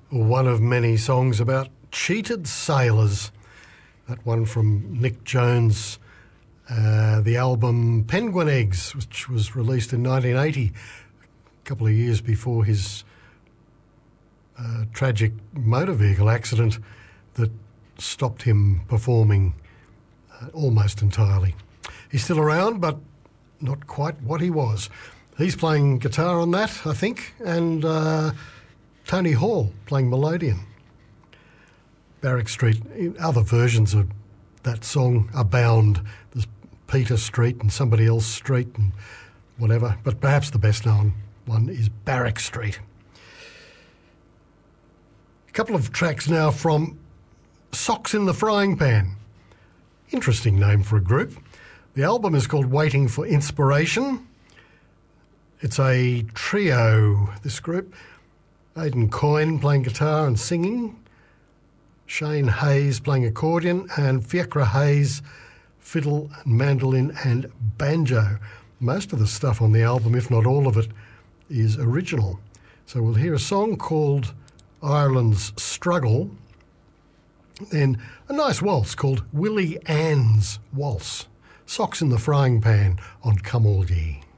One of many songs about cheated sailors. That one from Nick Jones, the album Penguin Eggs, which was released in 1980, a couple of years before his tragic motor vehicle accident that stopped him performing almost entirely. He's still around, but not quite what he was. He's playing guitar on that, I think, and Tony Hall playing melodeon. Barrack Street, other versions of that song abound. There's Peter Street and somebody else Street and whatever, but perhaps the best known one is Barrack Street. A couple of tracks now from Socks in the Frying Pan. Interesting name for a group. The album is called Waiting for Inspiration. It's a trio, this group. Aidan Coyne playing guitar and singing, Shane Hayes playing accordion, and Fiacre Hayes fiddle, mandolin and banjo. Most of the stuff on the album, if not all of it, is original. So we'll hear a song called Ireland's Struggle, then a nice waltz called Willie Ann's Waltz. Socks in the Frying Pan on Come All Ye.